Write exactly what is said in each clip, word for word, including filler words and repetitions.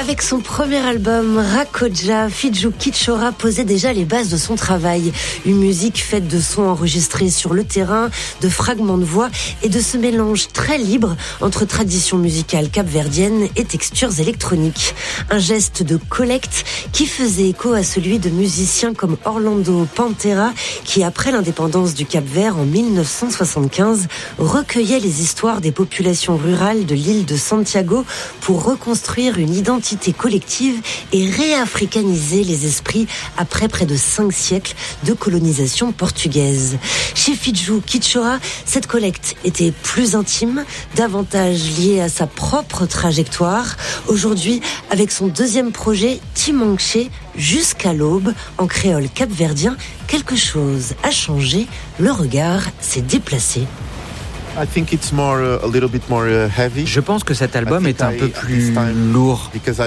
Avec son premier album, Rakoja, Fidjou Kitchora posait déjà les bases de son travail. Une musique faite de sons enregistrés sur le terrain, de fragments de voix et de ce mélange très libre entre tradition musicale capverdienne et textures électroniques. Un geste de collecte qui faisait écho à celui de musiciens comme Orlando Pantera, qui après l'indépendance du Cap-Vert en mille neuf cent soixante-quinze, recueillait les histoires des populations rurales de l'île de Santiago pour reconstruire une identité collective et réafricaniser les esprits après près de cinq siècles de colonisation portugaise. Chez Fidjou Kitchora, cette collecte était plus intime, davantage liée à sa propre trajectoire. Aujourd'hui, avec son deuxième projet, Timangché, jusqu'à l'aube, en créole capverdien, quelque chose a changé, le regard s'est déplacé. Je pense que cet album est un peu plus lourd.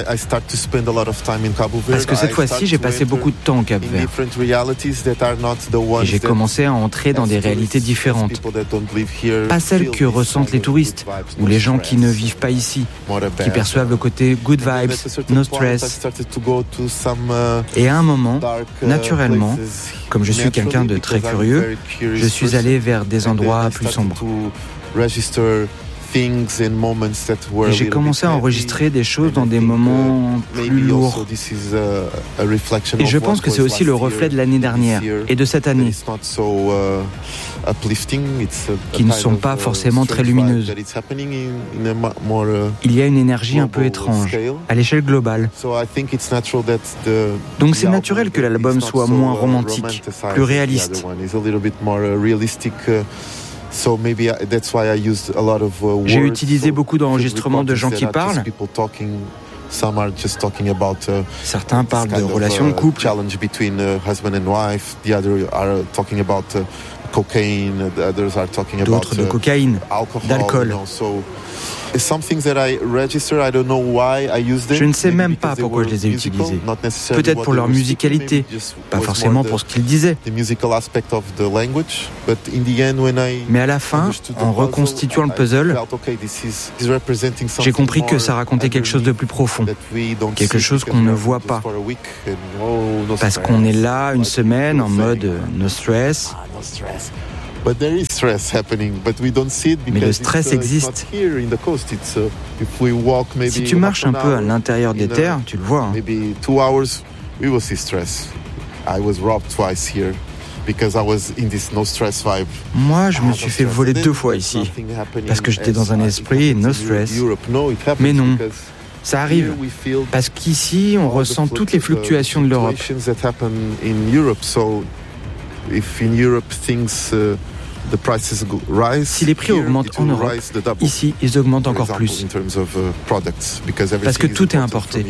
Parce que cette fois-ci, j'ai passé beaucoup de temps au Cap-Vert. Et j'ai commencé à entrer dans des réalités différentes. Pas celles que ressentent les touristes, ou les gens qui ne vivent pas ici, qui perçoivent le côté good vibes, no stress. Et à un moment, naturellement, comme je suis quelqu'un de très curieux, je suis allé vers des endroits plus sombres. Et j'ai commencé à enregistrer des choses dans des moments plus lourds. Et je pense que c'est aussi le reflet de l'année dernière et de cette année, qui ne sont pas forcément très lumineuses. Il y a une énergie un peu étrange, à l'échelle globale. Donc c'est naturel que l'album soit moins romantique, plus réaliste. J'ai utilisé beaucoup d'enregistrements de gens qui parlent. Certains parlent de relations de couple. D'autres de cocaïne, d'alcool. Je ne sais même pas pourquoi je les ai utilisés. Peut-être pour leur musicalité, pas forcément pour ce qu'ils disaient. Mais à la fin, en reconstituant le puzzle, j'ai compris que ça racontait quelque chose de plus profond, quelque chose qu'on ne voit pas. Parce qu'on est là une semaine en mode no stress. Mais le stress existe. Si tu marches un peu à l'intérieur des terres, tu le vois. Hein. Moi, je me suis fait voler deux fois ici, parce que j'étais dans un esprit no stress. Mais non. Ça arrive, parce qu'ici, on ressent toutes les fluctuations de l'Europe. Si les prix augmentent en Europe, ici, ils augmentent encore plus. Parce que tout est importé.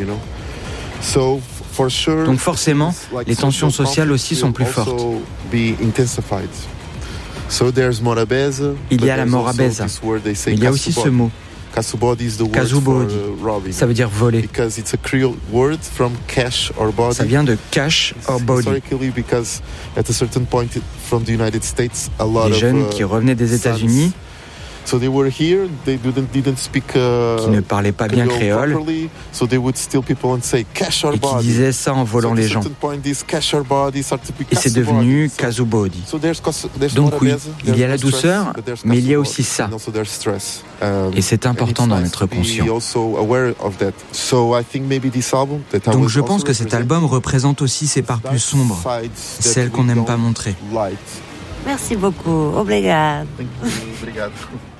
Donc forcément, les tensions sociales aussi sont plus fortes. Il y a la morabeza, mais il y a aussi ce mot. Kasubodi, ça veut dire voler. Ça vient de cash or body. Les jeunes qui revenaient des États-Unis, qui ne parlaient pas bien créole, et qui disaient ça en volant les gens. Et c'est devenu Kasubodi. Donc oui, il y a la douceur, mais il y a aussi ça. Et c'est important d'en être conscient. Donc je pense que cet album représente aussi ces parts plus sombres, celles qu'on n'aime pas montrer. Merci beaucoup. Obrigado. Obrigado.